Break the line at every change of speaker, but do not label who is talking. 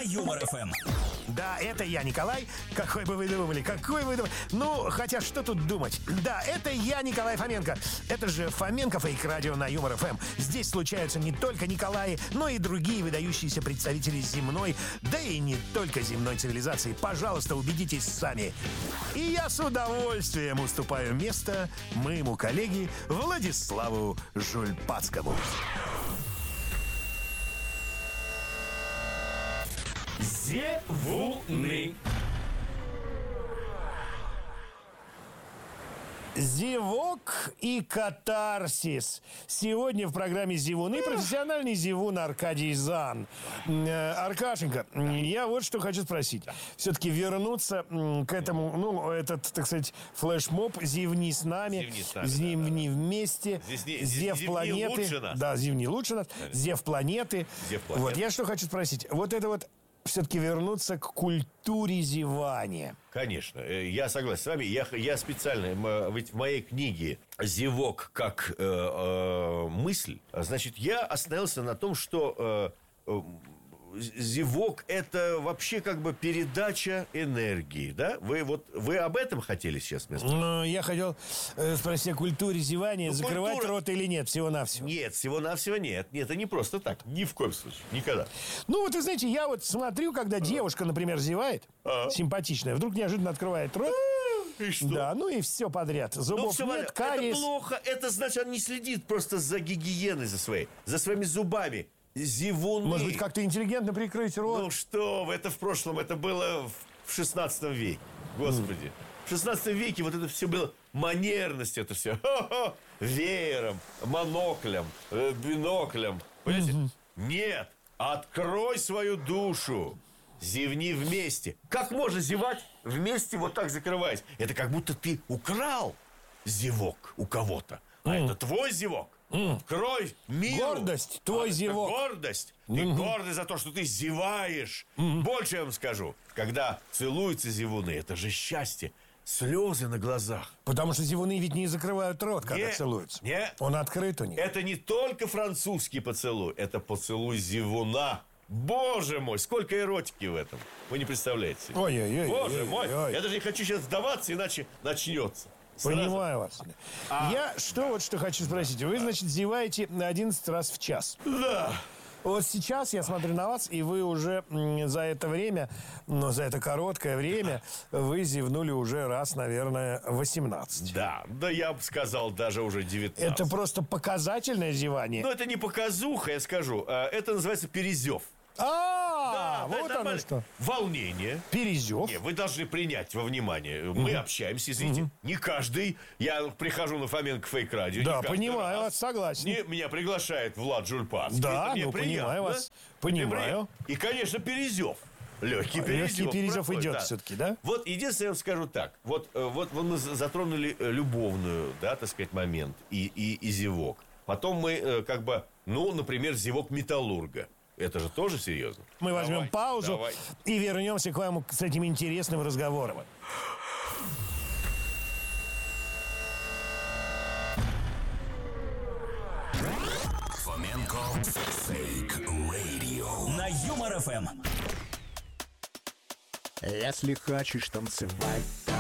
Юмор ФМ.
Да, это я, Николай. Какой бы вы думали? Ну, хотя что тут думать? Да, это я, Николай Фоменко. Это же Фоменко Фейк-радио на Юмор ФМ. Здесь случаются не только Николаи, но и другие выдающиеся представители земной, да и не только земной цивилизации. Пожалуйста, убедитесь сами. И я с удовольствием уступаю место моему коллеге Владиславу Жульпацкому.
Зевуны.
Зевок и катарсис. Сегодня в программе «Зевуны» профессиональный зевун Аркадий Зан. Аркашенька, я вот что хочу спросить. Все-таки вернуться к этому, этот, так сказать, флешмоб «Зевни с нами», «Зевни вместе», «Зев планеты».
Лучше нас.
Да, «Зевни лучше нас», «Зев планеты». Вот, я что хочу спросить. Вот это вот все-таки вернуться к культуре зевания.
Конечно, я согласен с вами. Я специально, ведь в моей книге «Зевок как мысль», значит, я остановился на том, что зевок – это вообще как бы передача энергии, да? Вы об этом хотели сейчас мне сказать?
Ну, я хотел спросить о культуре зевания. Закрывать рот или нет, всего-навсего?
Нет, всего-навсего нет. Нет, это не просто так. Ни в коем случае. Никогда.
Ну, вот вы знаете, я вот смотрю, когда девушка, например, зевает, симпатичная, вдруг неожиданно открывает рот.
И что?
Да, ну и все подряд. Зубов нет, кариес.
Это плохо. Это значит, он не следит просто за гигиеной за своими зубами. Зевуны.
Может быть, как-то интеллигентно прикрыть рот?
Ну что вы, это в прошлом, это было в 16 веке. Господи. В 16 веке вот это все было манерность, это все. Веером, моноклем, биноклем. Понимаете? Нет, открой свою душу. Зевни вместе. Как можно зевать вместе, вот так закрываясь? Это как будто ты украл зевок у кого-то. А это твой зевок. Открой миру.
Гордость, твой зевок.
Гордость. Ты гордый за то, что ты зеваешь. Больше я вам скажу. Когда целуются зевуны, это же счастье. Слезы на глазах.
Потому что зевуны ведь не закрывают рот, когда целуются.
Нет.
Он открыт у них.
Это не только французский поцелуй. Это поцелуй зевуна. Боже мой, сколько эротики в этом. Вы не представляете себе.
Ой-ой-ой.
Боже мой. Я даже не хочу сейчас сдаваться, иначе начнется.
Понимаю вас. Я что хочу спросить. Вы, значит, зеваете 11 раз в час.
Да.
Вот сейчас я смотрю на вас, и вы уже за это время, за это короткое время, вы зевнули уже раз, наверное, 18.
Да, я бы сказал, даже уже 19.
Это просто показательное зевание?
Но это не показуха, я скажу. Это называется перезев.
Вот оно что.
Волнение.
Перезев.
Вы должны принять во внимание. Мы общаемся, извините. Не каждый. Я прихожу на Фоменко Фейк-радио.
Да, понимаю вас, согласен.
Меня приглашает Влад Жульпацкий.
Да, понимаю вас. Понимаю.
И, конечно, перезев. Легкий перезев
идет все-таки, да?
Вот единственное, я вам скажу так. Вот мы затронули любовную, так сказать, момент и зевок. Потом мы например, зевок металлурга. Это же тоже серьезно.
Мы возьмем паузу и вернемся к вам с этим интересным разговором.
Фоменко Фейк-радио на Юмор ФМ.
Если хочешь танцевать,